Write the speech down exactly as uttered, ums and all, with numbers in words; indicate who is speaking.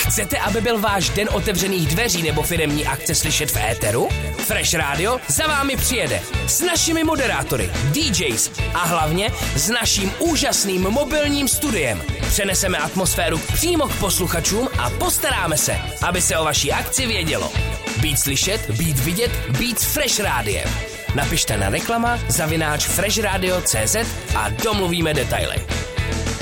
Speaker 1: Chcete, aby byl váš den otevřených dveří nebo firemní akce slyšet v éteru? Fresh Radio za vámi přijede s našimi moderátory, D Js a hlavně s naším úžasným mobilním studiem. Přeneseme atmosféru přímo k posluchačům a postaráme se, aby se o vaší akci vědělo. Být slyšet, být vidět, být Fresh Rádiem. Napište na reklama zavináč freshradio tečka cz a domluvíme detaily.